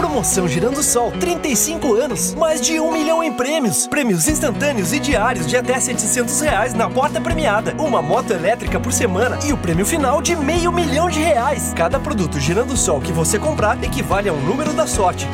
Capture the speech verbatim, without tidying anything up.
Promoção Girando Sol, trinta e cinco anos, mais de um milhão em prêmios. Prêmios instantâneos e diários de até setecentos reais na porta premiada. Uma moto elétrica por semana e o prêmio final de meio milhão de reais. Cada produto Girando Sol que você comprar equivale a um número da sorte.